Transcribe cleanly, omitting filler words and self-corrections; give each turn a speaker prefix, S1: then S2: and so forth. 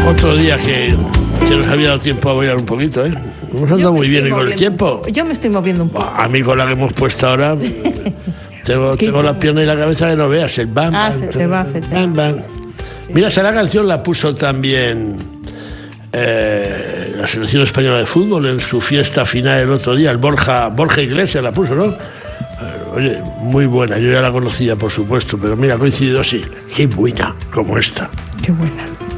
S1: Otro día que nos había dado tiempo a bailar un poquito, ¿eh? Hemos andado muy bien con el tiempo.
S2: Yo me estoy moviendo un poco.
S1: A mí con la que hemos puesto ahora, tengo la pierna y la cabeza que no veas. El bam, bam,
S2: se te va.
S1: bam, bam. Mira, esa canción la puso también la selección española de fútbol en su fiesta final el otro día. El Borja Iglesias la puso, ¿no? Oye, muy buena. Yo ya la conocía, por supuesto, pero mira, ha coincidido así. Qué buena como esta.
S2: Qué buena.